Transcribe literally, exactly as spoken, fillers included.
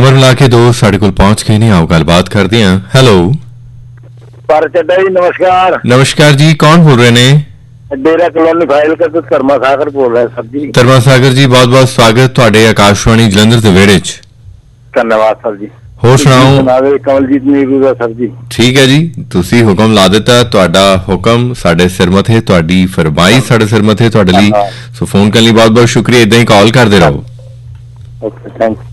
Number मिला के दो साढ़े कोल पहुंच गए ने। आओ गलबात करते हैं। हेलो पर चड्डा जी नमस्कार। नमस्कार जी, कौन बोल रहे ने? डेरा कॉलोनी फाइल कर तो धर्मा सागर बोल रहे सर जी। धर्मा सागर जी, बहुत बहुत स्वागत ਤੁਹਾਡੇ ਆਕਾਸ਼ਵਾਣੀ ਜਲੰਧਰ ਦੇ ਵਿਹੜੇ 'ਚ। ਧੰਨਵਾਦ ਸਰ ਜੀ। ਹੋਰ ਸੁਣਾਓ? ਸੁਣਾਵੇ ਕਮਲਜੀਤ ਨੀਰੂ ਦਾ ਸਰ ਜੀ। ਠੀਕ ਹੈ ਜੀ, ਤੁਸੀਂ ਹੁਕਮ ਲਾ ਦਿੱਤਾ। ਤੁਹਾਡਾ ਹੁਕਮ ਸਾਡੇ ਸਿਰ ਮੱਥੇ, ਤੁਹਾਡੀ ਫਰਮਾਇਸ਼ ਸਾਡੇ ਸਿਰ ਮੱਥੇ, ਤੁਹਾਡੇ ਲਈ। ਸੋ ਫੋਨ ਕਰਨ ਲਈ ਬਹੁਤ ਬਹੁਤ ਸ਼ੁਕਰੀਆ। ਇਦਾਂ ਹੀ ਕਾਲ ਕਰਦੇ ਰਹੋ। Okay, thank you.